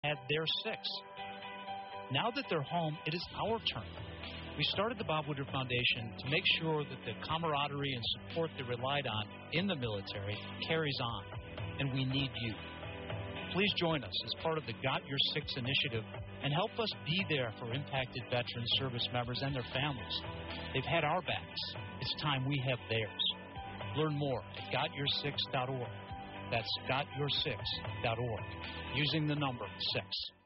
had their six. Now that they're home, it is our turn. We started the Bob Woodward Foundation to make sure that the camaraderie and support they relied on in the military carries on, and we need you. Please join us as part of the Got Your Six initiative and help us be there for impacted veteran service members and their families. They've had our backs. It's time we have theirs. Learn more at gotyoursix.org. That's gotyoursix.org, using the number 6.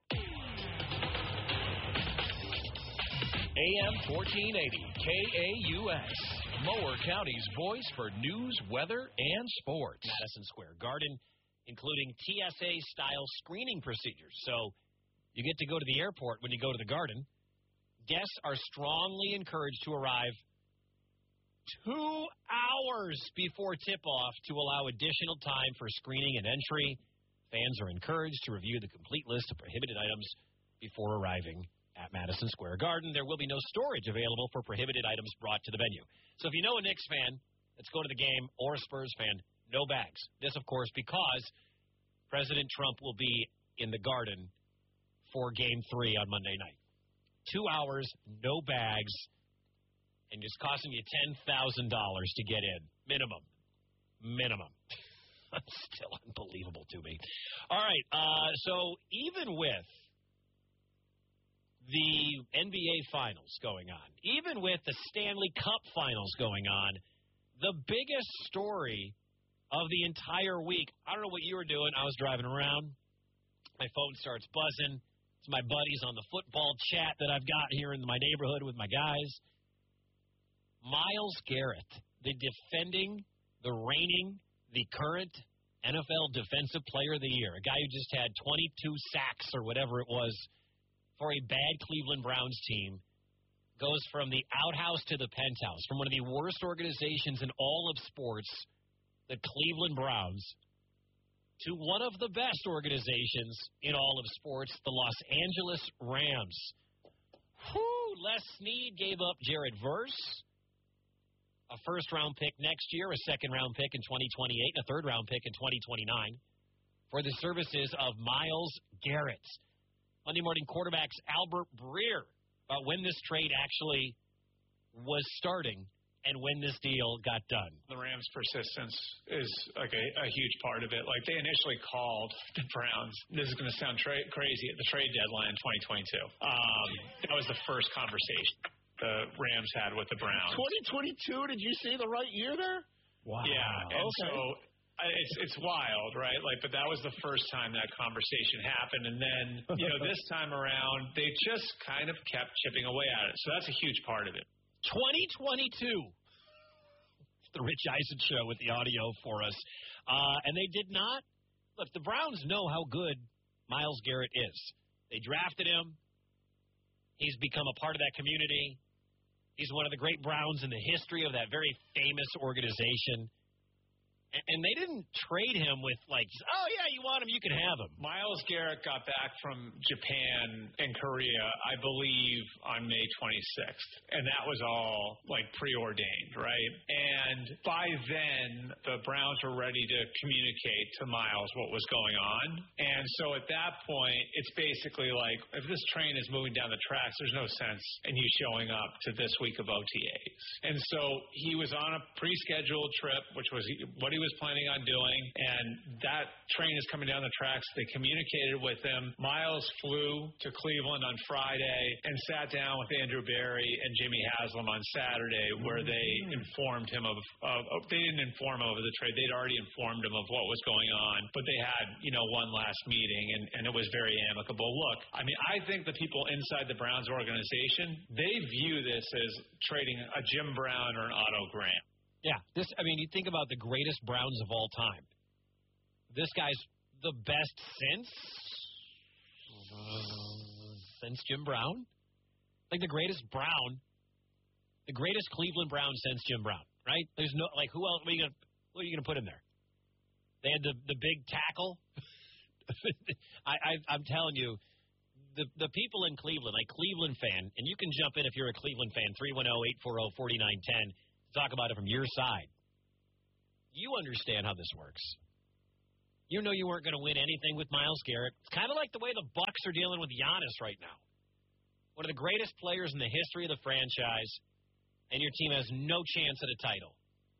AM 1480, KAUS, Mower County's voice for news, weather, and sports. Madison Square Garden, including TSA-style screening procedures. So you get to go to the airport when you go to the Garden. Guests are strongly encouraged to arrive 2 hours before tip-off to allow additional time for screening and entry. Fans are encouraged to review the complete list of prohibited items before arriving at Madison Square Garden. There will be no storage available for prohibited items brought to the venue. So if you know a Knicks fan that's going to the game or a Spurs fan, no bags. This, of course, because President Trump will be in the Garden for Game 3 on Monday night. 2 hours, no bags, and it's costing you $10,000 to get in. Minimum. Still unbelievable to me. All right, so even with the NBA Finals going on, even with the Stanley Cup Finals going on, the biggest story of the entire week, I don't know what you were doing. I was driving around. My phone starts buzzing. It's my buddies on the football chat that I've got here in my neighborhood with my guys. Myles Garrett, the reigning, the current NFL Defensive Player of the Year, a guy who just had 22 sacks or whatever it was for a bad Cleveland Browns team, goes from the outhouse to the penthouse, from one of the worst organizations in all of sports, the Cleveland Browns, to one of the best organizations in all of sports, the Los Angeles Rams. Les Snead gave up Jared Verse, a first-round pick next year, a second-round pick in 2028, and a third-round pick in 2029 for the services of Myles Garrett. Monday Morning Quarterback's Albert Breer about when this trade actually was starting and when this deal got done. The Rams' persistence is like a huge part of it. Like, they initially called the Browns. This is going to sound crazy at the trade deadline in 2022. That was the first conversation the Rams had with the Browns. 2022? Did you see the right year there? Wow. Yeah, and so it's wild, right? Like, but that was the first time that conversation happened, and then this time around they just kind of kept chipping away at it. So that's a huge part of it. 2022. It's the Rich Eisen Show with the audio for us, and they did not. Look, the Browns know how good Myles Garrett is. They drafted him. He's become a part of that community. He's one of the great Browns in the history of that very famous organization. And they didn't trade him with, like, oh, yeah, you want him, you can have him. Myles Garrett got back from Japan and Korea, I believe, on May 26th. And that was all, like, preordained, right? And by then, the Browns were ready to communicate to Myles what was going on. And so at that point, it's basically like, if this train is moving down the tracks, there's no sense in you showing up to this week of OTAs. And so he was on a pre-scheduled trip, which was what he was planning on doing, and that train is coming down the tracks. They communicated with him. Myles flew to Cleveland on Friday and sat down with Andrew Berry and Jimmy Haslam on Saturday, where they informed him of they didn't inform him of the trade. They'd already informed him of what was going on, but they had, one last meeting, and it was very amicable. Look, I mean, I think the people inside the Browns organization, they view this as trading a Jim Brown or an Otto Graham. Yeah, you think about the greatest Browns of all time. This guy's the best since Jim Brown? Like the greatest Cleveland Brown since Jim Brown, right? There's no, like, who else, what are you gonna put in there? They had the big tackle. I'm telling you, the people in Cleveland, like Cleveland fan, and you can jump in if you're a Cleveland fan, 310-840-4910. Talk about it from your side. You understand how this works. You know you weren't going to win anything with Myles Garrett. It's kind of like the way the Bucks are dealing with Giannis right now. One of the greatest players in the history of the franchise, and your team has no chance at a title.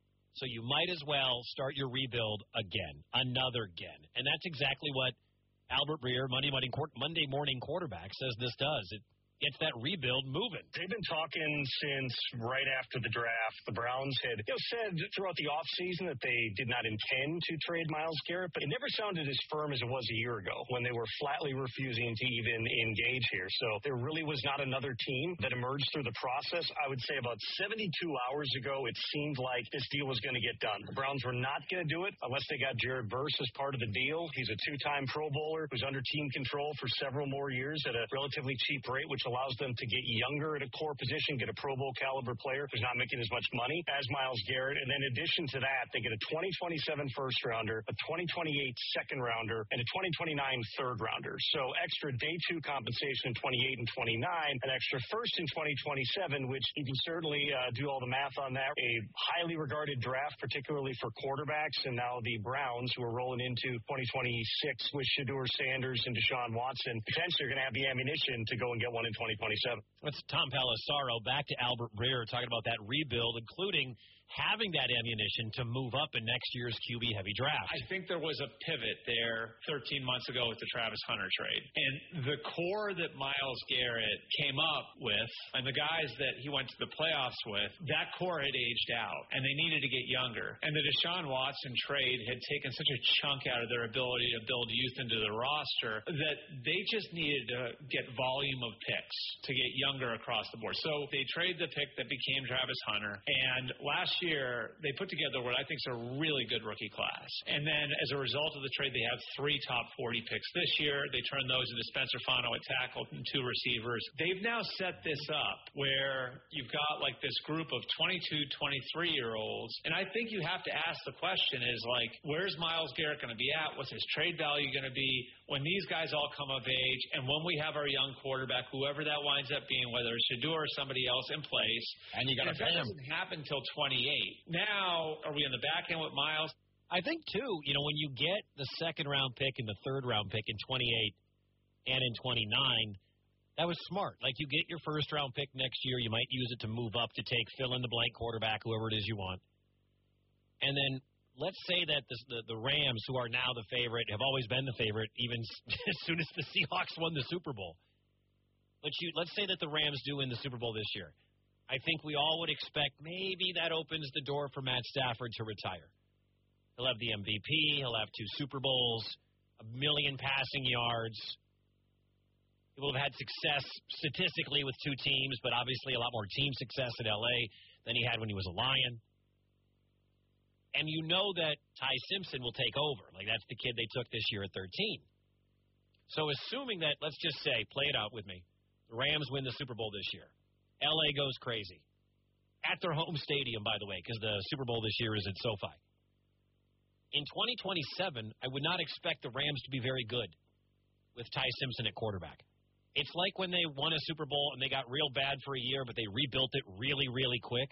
So you might as well start your rebuild again, another again. And that's exactly what Albert Breer, Monday morning quarterback, says this does. It gets that rebuild moving. They've been talking since right after the draft. The Browns had said throughout the offseason that they did not intend to trade Myles Garrett, but it never sounded as firm as it was a year ago when they were flatly refusing to even engage here. So there really was not another team that emerged through the process. I would say about 72 hours ago, it seemed like this deal was going to get done. The Browns were not going to do it unless they got Jared Verse as part of the deal. He's a two-time Pro Bowler who's under team control for several more years at a relatively cheap rate, which allows them to get younger at a core position, get a Pro Bowl caliber player who's not making as much money as Myles Garrett. And then in addition to that, they get a 2027 first rounder, a 2028 second rounder, and a 2029 third rounder. So extra day two compensation in 28 and 29, an extra first in 2027, which you can certainly do all the math on that. A highly regarded draft, particularly for quarterbacks, and now the Browns, who are rolling into 2026 with Shedeur Sanders and Deshaun Watson, potentially are going to have the ammunition to go and get one in 2027. That's Tom Pelissaro. Back to Albert Breer talking about that rebuild, including having that ammunition to move up in next year's QB-heavy draft. I think there was a pivot there 13 months ago with the Travis Hunter trade. And the core that Myles Garrett came up with and the guys that he went to the playoffs with, that core had aged out, and they needed to get younger. And the Deshaun Watson trade had taken such a chunk out of their ability to build youth into the roster that they just needed to get volume of picks to get younger across the board. So they traded the pick that became Travis Hunter, and last year they put together what I think is a really good rookie class. And then as a result of the trade, they have 3 top 40 picks this year. They turned those into Spencer Fano at tackle and 2 receivers. They've now set this up where you've got like this group of 22, 23-year-olds, and I think you have to ask the question is like, where's Myles Garrett going to be at? What's his trade value going to be when these guys all come of age, and when we have our young quarterback, whoever that winds up being, whether it's Shedeur or somebody else in place, and you got to pay him. That doesn't happen until 28. Now, are we on the back end with Myles? I think, too, when you get the second-round pick and the third-round pick in 28 and in 29, that was smart. Like, you get your first-round pick next year. You might use it to move up to take fill-in-the-blank quarterback, whoever it is you want. And then let's say that the Rams, who are now the favorite, have always been the favorite, even as soon as the Seahawks won the Super Bowl. Let's say that the Rams do win the Super Bowl this year. I think we all would expect maybe that opens the door for Matt Stafford to retire. He'll have the MVP. He'll have 2 Super Bowls, 1 million passing yards. He will have had success statistically with 2 teams, but obviously a lot more team success in L.A. than he had when he was a Lion. And you know that Ty Simpson will take over. Like, that's the kid they took this year at 13. So assuming that, let's just say, play it out with me, the Rams win the Super Bowl this year. L.A. goes crazy. At their home stadium, by the way, because the Super Bowl this year is at SoFi. In 2027, I would not expect the Rams to be very good with Ty Simpson at quarterback. It's like when they won a Super Bowl and they got real bad for a year, but they rebuilt it really, really quick.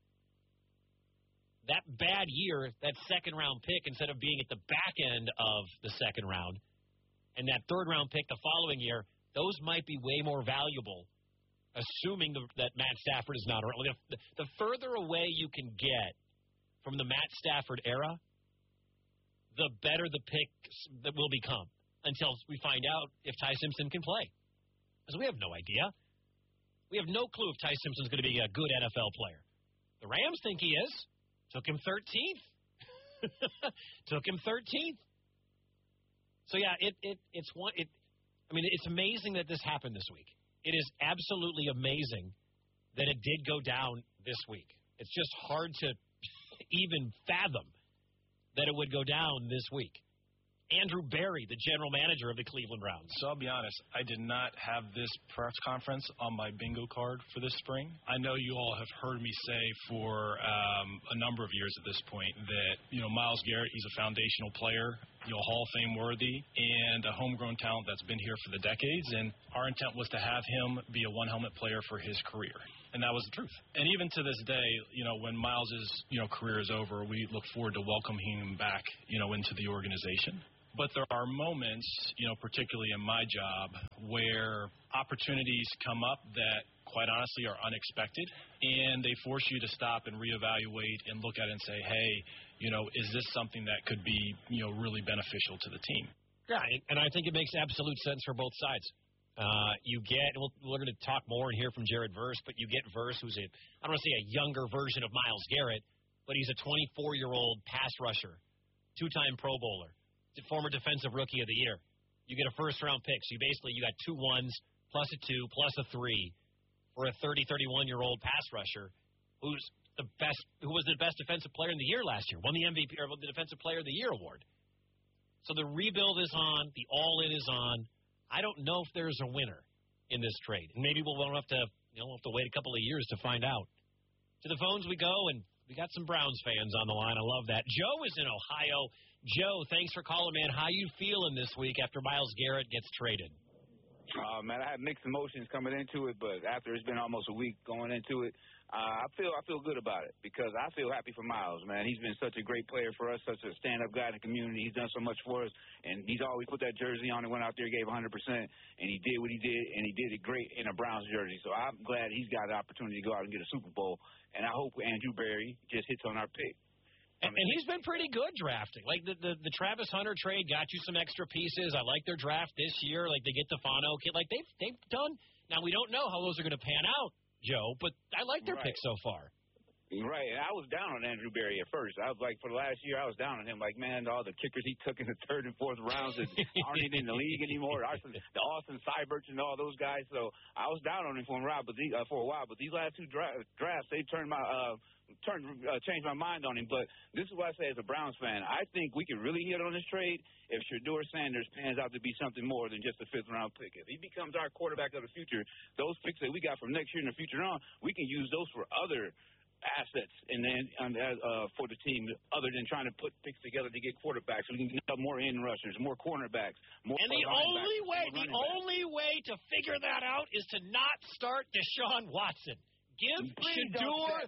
That bad year, that second-round pick, instead of being at the back end of the second round, and that third-round pick the following year, those might be way more valuable, assuming that Matt Stafford is not around. The further away you can get from the Matt Stafford era, the better the picks that will become until we find out if Ty Simpson can play. Because we have no idea. We have no clue if Ty Simpson's going to be a good NFL player. The Rams think he is. Took him 13th. Took him 13th. So, yeah, it's amazing that this happened this week. It is absolutely amazing that it did go down this week. It's just hard to even fathom that it would go down this week. Andrew Berry, the general manager of the Cleveland Browns. So I'll be honest, I did not have this press conference on my bingo card for this spring. I know you all have heard me say for a number of years at this point that, Myles Garrett, he's a foundational player, Hall of Fame worthy, and a homegrown talent that's been here for the decades. And our intent was to have him be a one-helmet player for his career. And that was the truth. And even to this day, when Myles' career is over, we look forward to welcoming him back, into the organization. But there are moments, particularly in my job, where opportunities come up that, quite honestly, are unexpected, and they force you to stop and reevaluate and look at it and say, hey, is this something that could be, really beneficial to the team? Yeah, and I think it makes absolute sense for both sides. We're going to talk more and hear from Jared Verse, but you get Verse, who's I don't want to say a younger version of Myles Garrett, but he's a 24-year-old pass rusher, two-time Pro Bowler, former Defensive Rookie of the Year. You get a first-round pick, so you got 2 1s, plus a 2, plus a 3 for a 31-year-old pass rusher who was the best defensive player in the year last year, won the MVP or the Defensive Player of the Year award. So the rebuild is on, the all-in is on. I don't know if there's a winner in this trade, and maybe we'll have to wait a couple of years to find out. To the phones we go, and we got some Browns fans on the line. I love that. Joe is in Ohio. Joe, thanks for calling, man. How you feeling this week after Myles Garrett gets traded? Man, I had mixed emotions coming into it, but after it's been almost a week going into it, I feel good about it because I feel happy for Myles, man. He's been such a great player for us, such a stand-up guy in the community. He's done so much for us, and he's always put that jersey on and went out there, gave 100%, and he did what he did, and he did it great in a Browns jersey. So I'm glad he's got the opportunity to go out and get a Super Bowl, and I hope Andrew Berry just hits on our pick. And he's been pretty good drafting. Like the Travis Hunter trade got you some extra pieces. I like their draft this year. Like they get the Fano kid. Like they've done. Now we don't know how those are going to pan out, Joe, but I like their pick so far. Right, and I was down on Andrew Berry at first. I was like, for the last year, I was down on him. Like, man, all the kickers he took in the 3rd and 4th rounds that aren't even in the league anymore. The Austin Seiberts and all those guys. So I was down on him for a while. But these last 2 drafts, they changed my mind on him. But this is what I say as a Browns fan. I think we can really hit on this trade if Shedeur Sanders pans out to be something more than just a 5th-round pick. If he becomes our quarterback of the future, those picks that we got from next year and the future on, we can use those for other assets and then for the team other than trying to put picks together to get quarterbacks. So we can get more end rushers, more cornerbacks, more. And the only way to figure that out is to not start Deshaun Watson. Give Shedeur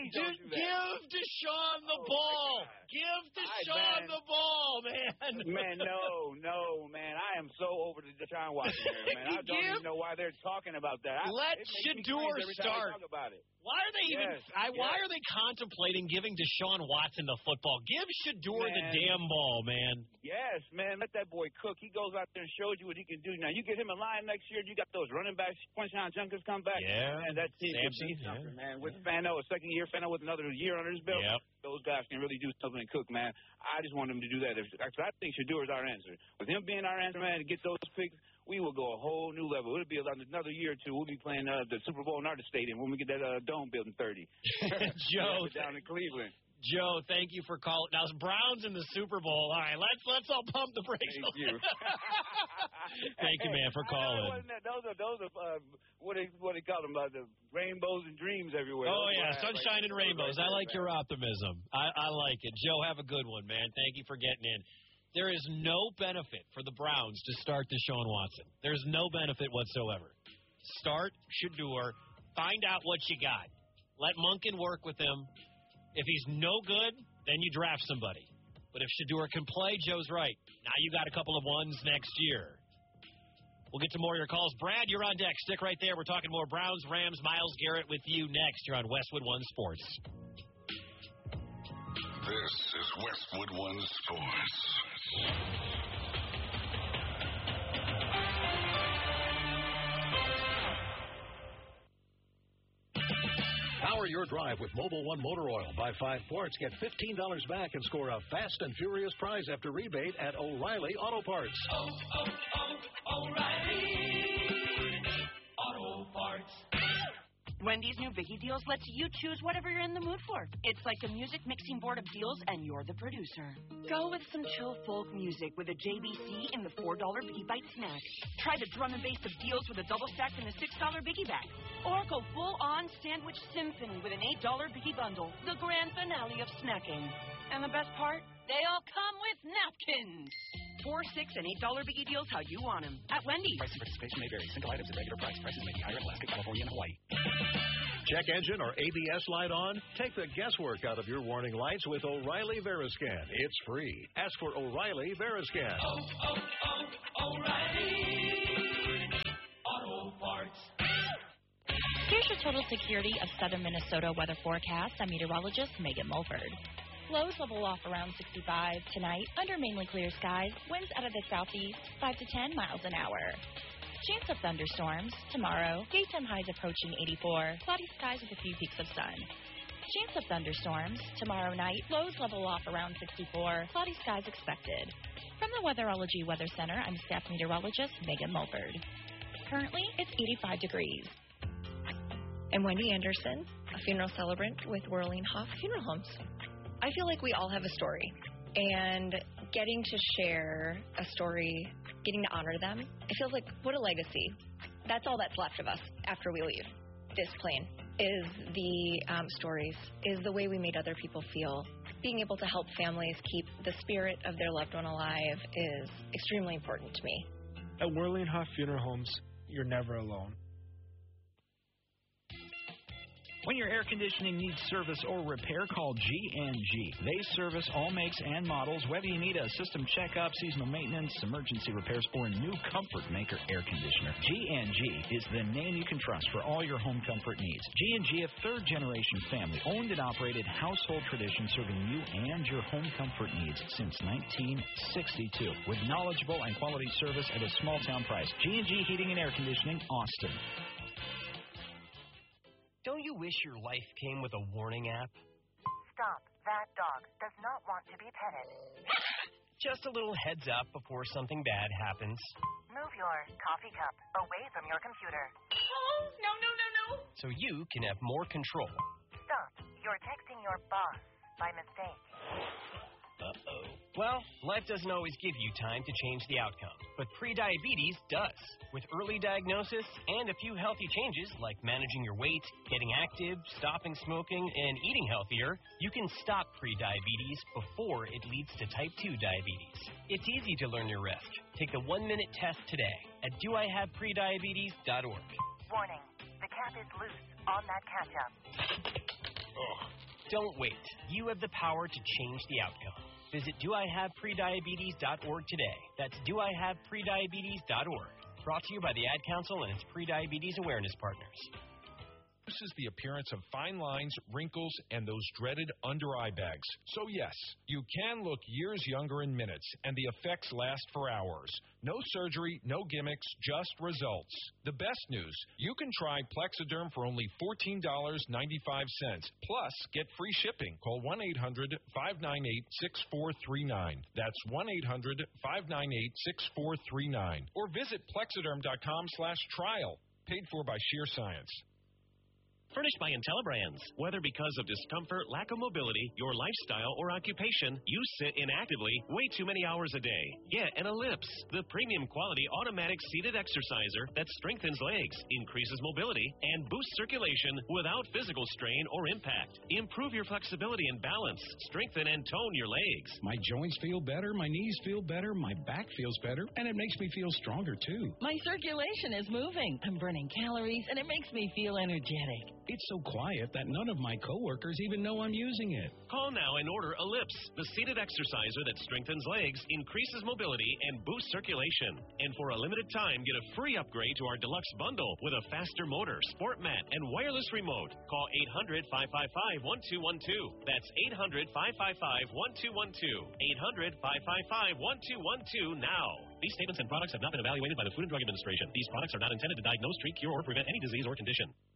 the ball. Give Deshaun the ball, man. Man, no, man. I am so over the Deshaun Watson here, man. I don't even know why they're talking about that. Let Shedeur start. Why are they why are they contemplating giving Deshaun Watson the football? Give Shedeur the damn ball, man. Yes, man. Let that boy cook. He goes out there and shows you what he can do. Now, you get him a line next year, you got those running backs, Quinshon Judkins come back. Yeah. Man, that team can be something, man. With Fano, a second year, Fano with another year under his belt, those guys can really do something and cook, man. I just want them to do that. I think Shedeur is our answer. With him being our answer, man, to get those picks, we will go a whole new level. It'll be another year or two. We'll be playing the Super Bowl in our stadium when we get that dome built in 30. Joe, down in Cleveland. Joe, thank you for calling. Now, it's Browns in the Super Bowl. All right, let's all pump the brakes. Thank you. Thank you, man, for calling. Those are what they call them, the rainbows and dreams everywhere. Oh, yeah, sunshine and rainbows. I like your optimism. I like it. Joe, have a good one, man. Thank you for getting in. There is no benefit for the Browns to start Deshaun Watson. There's no benefit whatsoever. Start Shedeur. Find out what you got. Let Monken work with him. If he's no good, then you draft somebody. But if Shedeur can play, Joe's right. Now you got a couple of ones next year. We'll get to more of your calls. Brad, you're on deck. Stick right there. We're talking more Browns, Rams, Myles Garrett with you next. You're on Westwood One Sports. This is Westwood One Sports. Power your drive with Mobil 1 Motor Oil. Buy 5 quarts, get $15 back, and score a fast and furious prize after rebate at O'Reilly Auto Parts. O'Reilly Auto Parts. Wendy's new Biggie Deals lets you choose whatever you're in the mood for. It's like a music mixing board of deals, and you're the producer. Go with some chill folk music with a JBC in the $4 Biggie Bite snack. Try the drum and bass of deals with a double stack in the $6 Biggie Bag. Or go full-on sandwich symphony with an $8 Biggie Bundle, the grand finale of snacking. And the best part? They all come with napkins. $4, $6, and $8 Biggie Deals how you want them. At Wendy's. Price and participation may vary. Single items at regular price. Prices may be higher in Alaska, California, and Hawaii. Check engine or ABS light on? Take the guesswork out of your warning lights with O'Reilly Veriscan. It's free. Ask for O'Reilly Veriscan. O'Reilly Auto Parts. Here's your total security of southern Minnesota weather forecast. I'm meteorologist Megan Mulford. Lows level off around 65 tonight under mainly clear skies. Winds out of the southeast 5 to 10 miles an hour. Chance of thunderstorms tomorrow. Daytime highs approaching 84. Cloudy skies with a few peaks of sun. Chance of thunderstorms tomorrow night. Lows level off around 64. Cloudy skies expected. From the Weatherology Weather Center, I'm staff meteorologist Megan Mulford. Currently, it's 85 degrees. I'm Wendy Anderson, a funeral celebrant with Whirling Hoff Funeral Homes. I feel like we all have a story, and getting to share a story, getting to honor them, it feels like, what a legacy. That's all that's left of us after we leave this plane, is the stories, is the way we made other people feel. Being able to help families keep the spirit of their loved one alive is extremely important to me. At Whirling Hoff Funeral Homes, you're never alone. When your air conditioning needs service or repair, call G&G. They service all makes and models, whether you need a system checkup, seasonal maintenance, emergency repairs, or a new Comfort Maker air conditioner. G&G is the name you can trust for all your home comfort needs. G&G, a third-generation family, owned and operated household tradition serving you and your home comfort needs since 1962. With knowledgeable and quality service at a small-town price. G&G Heating and Air Conditioning, Austin. Don't you wish your life came with a warning app? Stop. That dog does not want to be petted. Just a little heads up before something bad happens. Move your coffee cup away from your computer. Oh, no. So you can have more control. Stop. You're texting your boss by mistake. Uh-oh. Well, life doesn't always give you time to change the outcome, but prediabetes does. With early diagnosis and a few healthy changes like managing your weight, getting active, stopping smoking, and eating healthier, you can stop prediabetes before it leads to type 2 diabetes. It's easy to learn your risk. Take the 1-minute test today at doihaveprediabetes.org. Warning. The cap is loose on that catch-up. Don't wait. You have the power to change the outcome. Visit doihaveprediabetes.org today. That's doihaveprediabetes.org. Brought to you by the Ad Council and its prediabetes awareness partners. This is the appearance of fine lines, wrinkles, and those dreaded under-eye bags. So yes, you can look years younger in minutes, and the effects last for hours. No surgery, no gimmicks, just results. The best news, you can try Plexiderm for only $14.95. Plus, get free shipping. Call 1-800-598-6439. That's 1-800-598-6439. Or visit Plexiderm.com/trial. Paid for by Sheer Science. Furnished by IntelliBrands. Whether because of discomfort, lack of mobility, your lifestyle, or occupation, you sit inactively way too many hours a day. Get an Ellipse, the premium quality automatic seated exerciser that strengthens legs, increases mobility, and boosts circulation without physical strain or impact. Improve your flexibility and balance. Strengthen and tone your legs. My joints feel better, my knees feel better, my back feels better, and it makes me feel stronger too. My circulation is moving. I'm burning calories, and it makes me feel energetic. It's so quiet that none of my coworkers even know I'm using it. Call now and order Ellipse, the seated exerciser that strengthens legs, increases mobility, and boosts circulation. And for a limited time, get a free upgrade to our deluxe bundle with a faster motor, sport mat, and wireless remote. Call 800-555-1212. That's 800-555-1212. 800-555-1212 now. These statements and products have not been evaluated by the Food and Drug Administration. These products are not intended to diagnose, treat, cure, or prevent any disease or condition.